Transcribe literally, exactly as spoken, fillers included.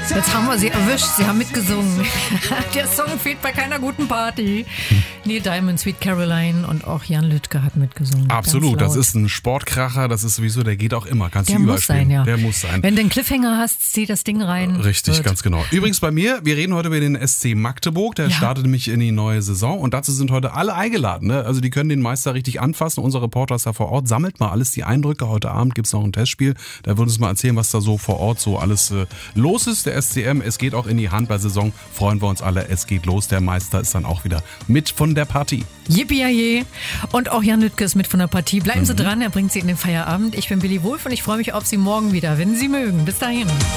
Jetzt haben wir sie erwischt, sie haben mitgesungen. Der Song fehlt bei keiner guten Party. Neil Diamond, Sweet Caroline und auch Jan Lüttke hat mitgesungen. Absolut, das ist ein Sportkracher, das ist sowieso, der geht auch immer. Kannst du Der überall muss sein, spielen. ja. Der muss sein. Wenn du einen Cliffhanger hast, zieh das Ding rein. Richtig, Wird. ganz genau. Übrigens bei mir, wir reden heute über den S C Magdeburg, der Ja. startet nämlich in die neue Saison und dazu sind heute alle eingeladen. Ne? Also die können den Meister richtig anfassen. Unser Reporter ist da vor Ort, sammelt mal alles die Eindrücke. Heute Abend gibt's noch ein Testspiel, da würden uns mal erzählen, was da so vor Ort so alles äh, los ist. Der S C M, es geht auch in die Handball-Saison, freuen wir uns alle, es geht los. Der Meister ist dann auch wieder mit von der Partie. Yippie und auch Jan Lüttke ist mit von der Partie. Bleiben Sie dran, er bringt Sie in den Feierabend. Ich bin Billy Wulff und ich freue mich auf Sie morgen wieder, wenn Sie mögen. Bis dahin.